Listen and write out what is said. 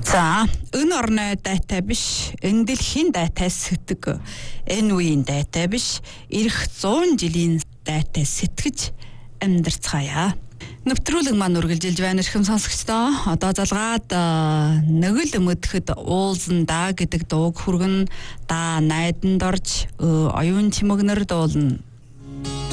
За, энэ орны дайтай биш, энэ дэлхийн дайтай сэтгэг, энэ үеийн дайтай биш, ирэх 100 жилийн дайтай сэтгэж амьдрцгаая. Нэвтрүүлэг маань үргэлжилж байна эрхэм сонсогчдоо. Одоо залгаад нэгэл өмөдөхөд уулзандаа гэдэг дууг хүргэн да найданд орж оюун чимэгнэр дуулна.